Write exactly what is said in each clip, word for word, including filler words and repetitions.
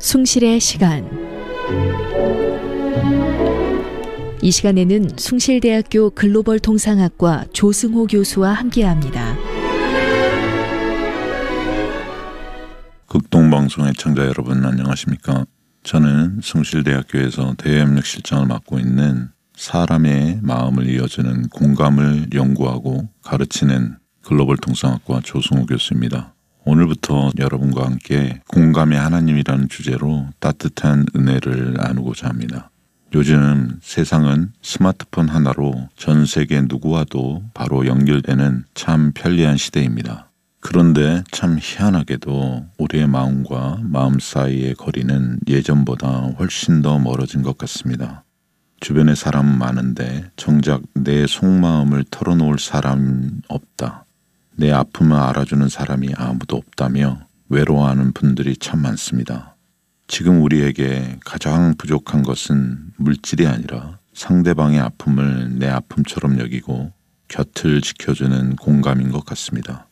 숭실의 시간. 이 시간에는 숭실대학교 글로벌 통상학과 조승호 교수와 함께합니다. 극동방송의 청자 여러분 안녕하십니까? 저는 숭실대학교에서 대외협력 실장을 맡고 있는 사람의 마음을 이어주는 공감을 연구하고 가르치는 글로벌 통상학과 조승호 교수입니다. 오늘부터 여러분과 함께 공감의 하나님이라는 주제로 따뜻한 은혜를 나누고자 합니다. 요즘 세상은 스마트폰 하나로 전 세계 누구와도 바로 연결되는 참 편리한 시대입니다. 그런데 참 희한하게도 우리의 마음과 마음 사이의 거리는 예전보다 훨씬 더 멀어진 것 같습니다. 주변에 사람은 많은데 정작 내 속마음을 털어놓을 사람은 없다. 내 아픔을 알아주는 사람이 아무도 없다며 외로워하는 분들이 참 많습니다. 지금 우리에게 가장 부족한 것은 물질이 아니라 상대방의 아픔을 내 아픔처럼 여기고 곁을 지켜주는 공감인 것 같습니다.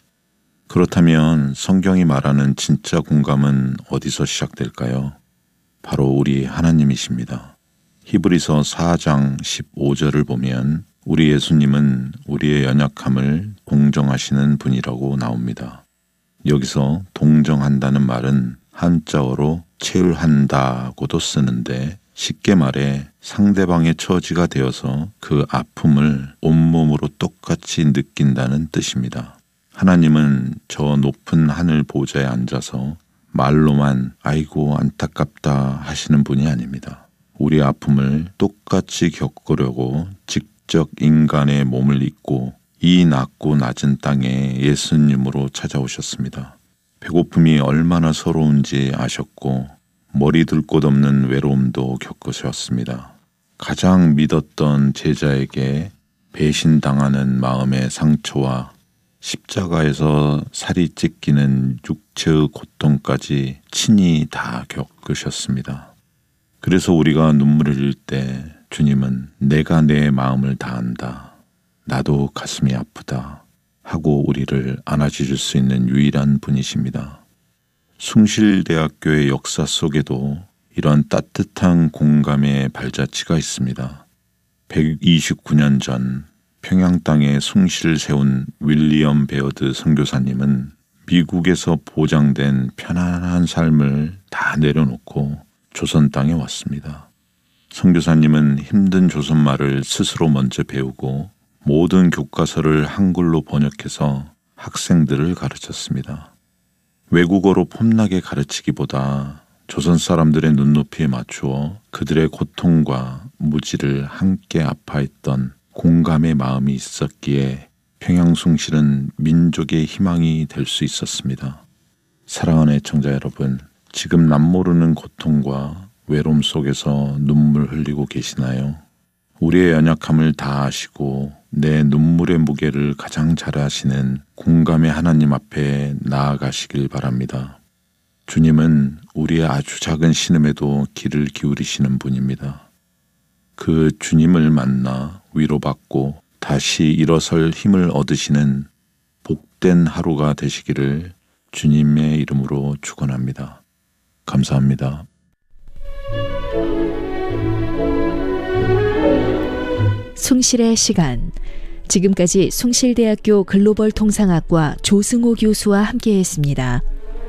그렇다면 성경이 말하는 진짜 공감은 어디서 시작될까요? 바로 우리 하나님이십니다. 히브리서 사 장 십오 절을 보면 우리 예수님은 우리의 연약함을 동정하시는 분이라고 나옵니다. 여기서 동정한다는 말은 한자어로 체휼한다고도 쓰는데 쉽게 말해 상대방의 처지가 되어서 그 아픔을 온몸으로 똑같이 느낀다는 뜻입니다. 하나님은 저 높은 하늘 보좌에 앉아서 말로만 아이고 안타깝다 하시는 분이 아닙니다. 우리 아픔을 똑같이 겪으려고 직접 인간의 몸을 입고 이 낮고 낮은 땅에 예수님으로 찾아오셨습니다. 배고픔이 얼마나 서러운지 아셨고 머리 둘 곳 없는 외로움도 겪으셨습니다. 가장 믿었던 제자에게 배신당하는 마음의 상처와 십자가에서 살이 찢기는 육체의 고통까지 친히 다 겪으셨습니다. 그래서 우리가 눈물을 흘릴 때 주님은 내가 내 마음을 다 안다. 나도 가슴이 아프다. 하고 우리를 안아주실 수 있는 유일한 분이십니다. 숭실대학교의 역사 속에도 이런 따뜻한 공감의 발자취가 있습니다. 백이십구 년 전 평양 땅에 숭실을 세운 윌리엄 베어드 선교사님은 미국에서 보장된 편안한 삶을 다 내려놓고 조선 땅에 왔습니다. 선교사님은 힘든 조선말을 스스로 먼저 배우고 모든 교과서를 한글로 번역해서 학생들을 가르쳤습니다. 외국어로 폼나게 가르치기보다 조선 사람들의 눈높이에 맞추어 그들의 고통과 무지를 함께 아파했던 공감의 마음이 있었기에 평양 숭실은 민족의 희망이 될 수 있었습니다. 사랑하는 애청자 여러분, 지금 남모르는 고통과 외로움 속에서 눈물 흘리고 계시나요? 우리의 연약함을 다 아시고 내 눈물의 무게를 가장 잘 아시는 공감의 하나님 앞에 나아가시길 바랍니다. 주님은 우리의 아주 작은 신음에도 귀를 기울이시는 분입니다. 그 주님을 만나 위로받고 다시 일어설 힘을 얻으시는 복된 하루가 되시기를 주님의 이름으로 축원합니다. 감사합니다. 숭실의 시간. 지금까지 숭실대학교 글로벌 통상학과 조승호 교수와 함께했습니다.